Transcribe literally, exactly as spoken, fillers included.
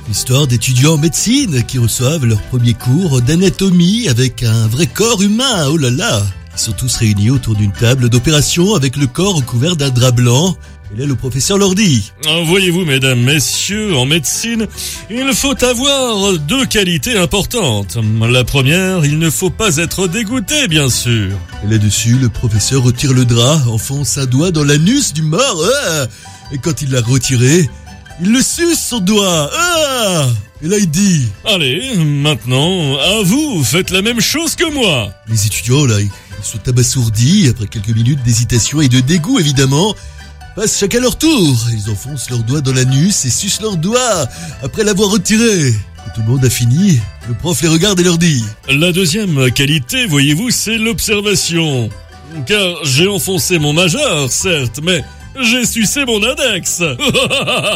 L'histoire d'étudiants en médecine qui reçoivent leur premier cours d'anatomie avec un vrai corps humain, oh là là. Ils sont tous réunis autour d'une table d'opération avec le corps recouvert d'un drap blanc. Et là, le professeur leur dit: voyez-vous, mesdames, messieurs, en médecine, il faut avoir deux qualités importantes. La première, il ne faut pas être dégoûté, bien sûr. Et là-dessus, le professeur retire le drap, enfonce un doigt dans l'anus du mort. Ah, et quand il l'a retiré, il le suce son doigt. Ah, et là, il dit: allez, maintenant, à vous, faites la même chose que moi. Les étudiants, là, ils sont abasourdis, après quelques minutes d'hésitation et de dégoût, évidemment, passent chacun leur tour. Ils enfoncent leurs doigts dans l'anus et sucent leurs doigts après l'avoir retiré. Quand tout le monde a fini, le prof les regarde et leur dit: la deuxième qualité, voyez-vous, c'est l'observation. Car j'ai enfoncé mon majeur, certes, mais j'ai sucé mon index.